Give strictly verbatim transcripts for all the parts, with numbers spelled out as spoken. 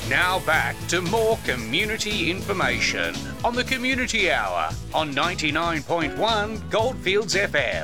Now back to more community information on the Community Hour on ninety-nine point one Goldfields F M.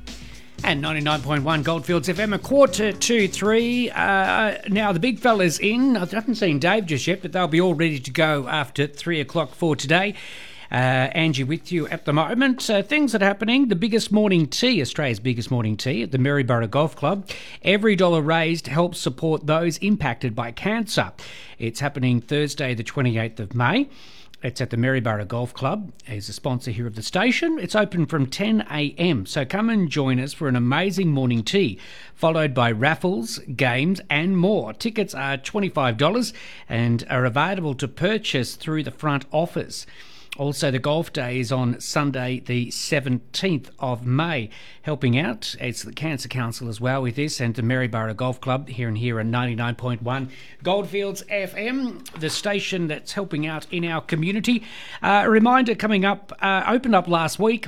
And ninety-nine point one Goldfields F M, a quarter to three. Uh, now, the big fella's in. I haven't seen Dave just yet, but they'll be all ready to go after three o'clock for today. Uh, Angie with you at the moment. Uh, things that are happening. The biggest morning tea, Australia's biggest morning tea at the Maryborough Golf Club. Every dollar raised helps support those impacted by cancer. It's happening Thursday, the twenty-eighth of May. It's at the Maryborough Golf Club. It's a sponsor here of the station. It's open from ten a.m. So come and join us for an amazing morning tea, followed by raffles, games and more. Tickets are twenty-five dollars and are available to purchase through the front office. Also, the golf day is on Sunday, the seventeenth of May. Helping out, it's the Cancer Council as well with this, and the Maryborough Golf Club here and here at ninety-nine point one Goldfields F M, the station that's helping out in our community. Uh, a reminder coming up, uh, opened up last week.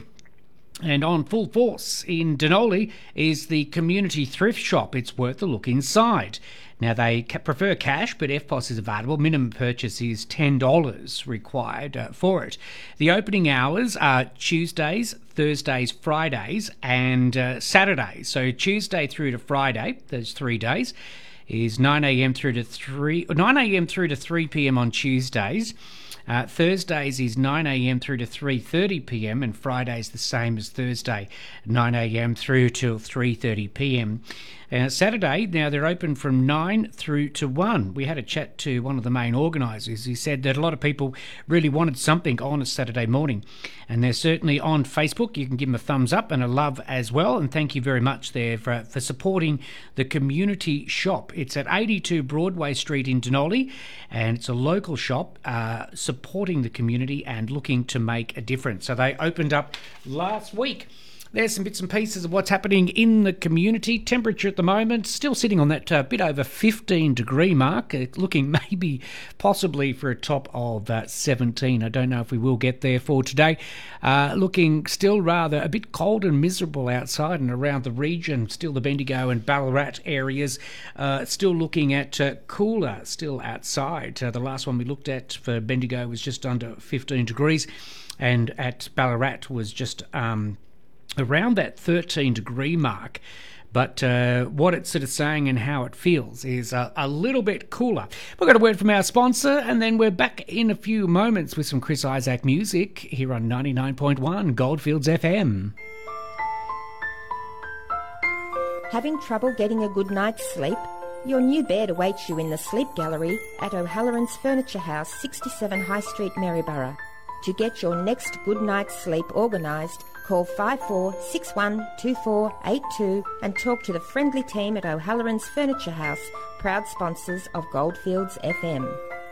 And on full force in Denali is the Community Thrift Shop. It's worth a look inside. Now, they prefer cash, but F P O S is available. Minimum purchase is ten dollars required uh, for it. The opening hours are Tuesdays, Thursdays, Fridays, and uh, Saturdays. So Tuesday through to Friday, those three days, is nine a.m. through to three nine a.m. through to three p.m. on Tuesdays. Uh, Thursdays is nine a.m. through to three thirty p.m. and Fridays the same as Thursday, nine a.m. through till three thirty p.m. Uh, Saturday, now they're open from nine through to one. We had a chat to one of the main organisers. He said that a lot of people really wanted something on a Saturday morning, and they're certainly on Facebook. You can give them a thumbs up and a love as well, and thank you very much there for, for supporting the community shop. It's at eighty-two Broadway Street in Denali, and it's a local shop uh, supporting the community and looking to make a difference. So they opened up last week. There's some bits and pieces of what's happening in the community. Temperature at the moment, still sitting on that uh, bit over fifteen degree mark, uh, looking maybe possibly for a top of uh, seventeen. I don't know if we will get there for today. Uh, looking still rather a bit cold and miserable outside and around the region. Still the Bendigo and Ballarat areas. Uh, still looking at uh, cooler still outside. Uh, the last one we looked at for Bendigo was just under fifteen degrees, and at Ballarat was just Um, around that thirteen degree mark. But uh, what it's sort of saying and how it feels is a, a little bit cooler. We've got a word from our sponsor, and then we're back in a few moments with some Chris Isaak music here on ninety-nine point one Goldfields F M. Having trouble getting a good night's sleep? Your new bed awaits you in the Sleep Gallery at O'Halloran's Furniture House, sixty-seven High Street, Maryborough. To get your next good night's sleep organised, call five four six one two four eight two and talk to the friendly team at O'Halloran's Furniture House, proud sponsors of Goldfields F M.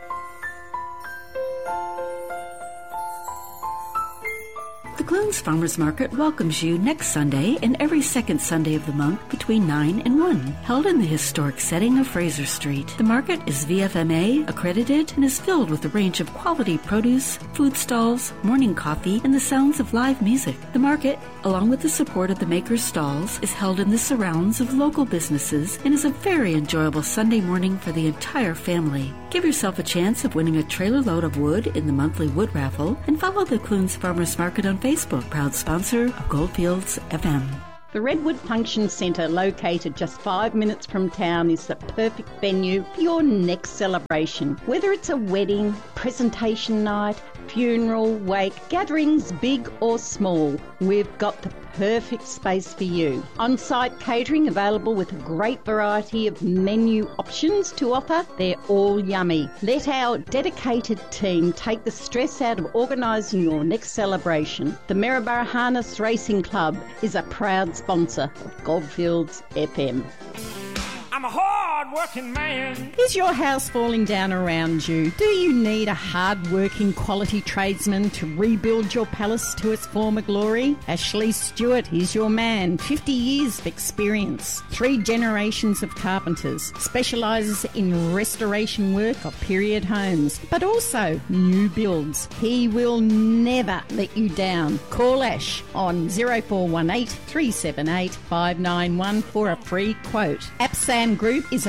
The Clunes Farmers Market welcomes you next Sunday and every second Sunday of the month between nine and one, held in the historic setting of Fraser Street. The market is V F M A accredited and is filled with a range of quality produce, food stalls, morning coffee, and the sounds of live music. The market, along with the support of the makers' stalls, is held in the surrounds of local businesses and is a very enjoyable Sunday morning for the entire family. Give yourself a chance of winning a trailer load of wood in the monthly wood raffle and follow the Clunes Farmers Market on Facebook, proud sponsor of Goldfields F M. The Redwood Function Centre, located just five minutes from town, is the perfect venue for your next celebration. Whether it's a wedding, presentation night, funeral, wake, gatherings big or small, we've got the perfect space for you. On-site catering available with a great variety of menu options to offer. They're all yummy. Let our dedicated team take the stress out of organising your next celebration. The Maryborough Harness Racing Club is a proud sponsor of Goldfields F M. I'm a hard-working man. Is your house falling down around you? Do you need a hard-working quality tradesman to rebuild your palace to its former glory? Ashley Stewart is your man. fifty years of experience. Three generations of carpenters. Specialises in restoration work of period homes, but also new builds. He will never let you down. Call Ash on zero four one eight, three seven eight, five nine one for a free quote. Apsan Group is a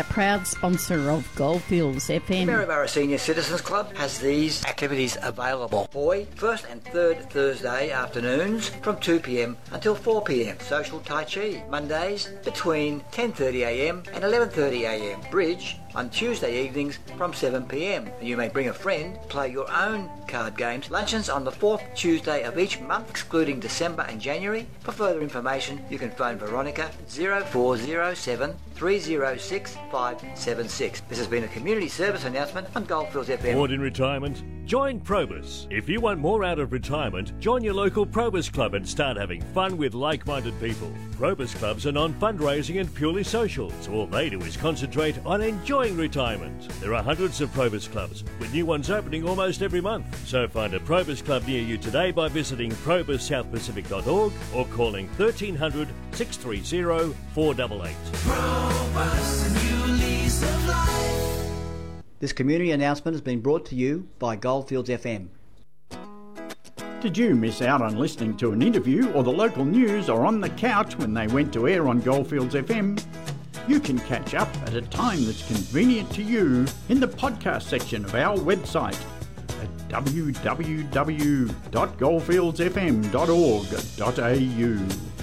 a proud sponsor of Goldfields F M. The Maryborough Senior Citizens Club has these activities available. Boy, first and third Thursday afternoons from two p.m. until four p.m. Social Tai Chi, Mondays between ten thirty a.m. and eleven thirty a.m. Bridge on Tuesday evenings from seven p.m. You may bring a friend, play your own card games. Luncheons on the fourth Tuesday of each month, excluding December and January. For further information, you can phone Veronica zero four zero seven, three zero six, five seven six. This has been a community service announcement on Goldfields F M. Bored in retirement? Join Probus. If you want more out of retirement, join your local Probus Club and start having fun with like-minded people. Probus Clubs are non-fundraising and purely social, so all they do is concentrate on enjoying retirement. There are hundreds of Probus Clubs, with new ones opening almost every month. So find a Probus Club near you today by visiting probus south pacific dot org or calling thirteen hundred, six three zero, four eight eight. Probus, a new lease of life. This community announcement has been brought to you by Goldfields F M. Did you miss out on listening to an interview or the local news or on the couch when they went to air on Goldfields F M? You can catch up at a time that's convenient to you in the podcast section of our website at w w w dot goldfields f m dot org dot a u.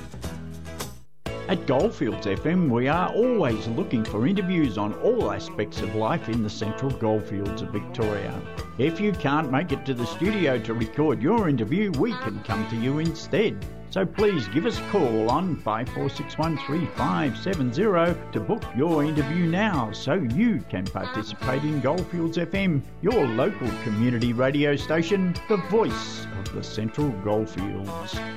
At Goldfields F M, we are always looking for interviews on all aspects of life in the central goldfields of Victoria. If you can't make it to the studio to record your interview, we can come to you instead. So please give us a call on five four six one, three five seven zero to book your interview now so you can participate in Goldfields F M, your local community radio station, the voice of the Central Goldfields.